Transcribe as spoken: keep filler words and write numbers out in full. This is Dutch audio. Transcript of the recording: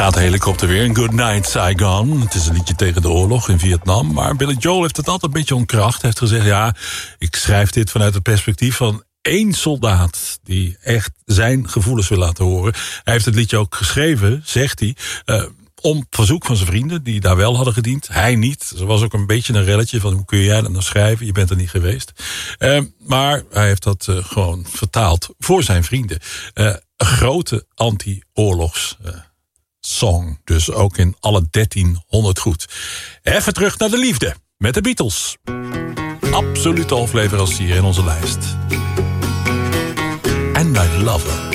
gaat de helikopter weer. Good Night Saigon. Het is een liedje tegen de oorlog in Vietnam. Maar Billy Joel heeft het altijd een beetje ontkracht. Hij heeft gezegd, ja, ik schrijf dit vanuit het perspectief van één soldaat die echt zijn gevoelens wil laten horen. Hij heeft het liedje ook geschreven, zegt hij, uh, om verzoek van zijn vrienden die daar wel hadden gediend. Hij niet. Er was ook een beetje een relletje van hoe kun jij dat nou schrijven? Je bent er niet geweest. Uh, maar hij heeft dat uh, gewoon vertaald voor zijn vrienden. Uh, een grote anti-oorlogs uh, song. Dus ook in alle dertienhonderd goed. Even terug naar de liefde met de Beatles. Absolute hoofdleverancier in onze lijst. And I Love Her.